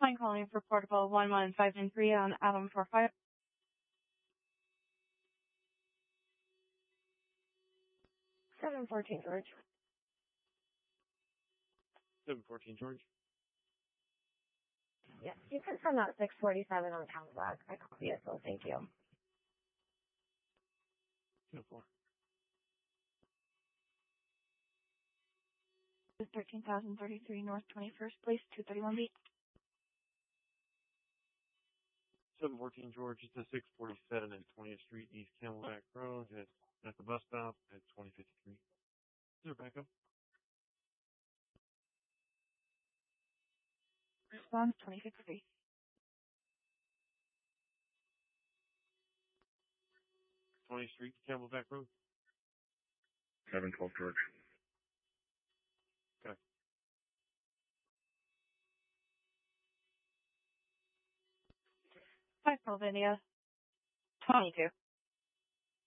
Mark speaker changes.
Speaker 1: Fine calling for protocol 11593 on Adam 45.
Speaker 2: 714 George.
Speaker 3: 714 George.
Speaker 2: Yes, you confirm that 647 on Camelback. I copy it, so thank you.
Speaker 3: 204.
Speaker 1: 13,033 North 21st Place, 231B.
Speaker 3: 714 George, it's a 647 at 20th Street, East Camelback Road, at the bus stop at 2053. Is there backup?
Speaker 1: Response 2053.
Speaker 3: 20th Street, Camelback Road.
Speaker 4: 712 George.
Speaker 3: Okay.
Speaker 1: Pennsylvania 22.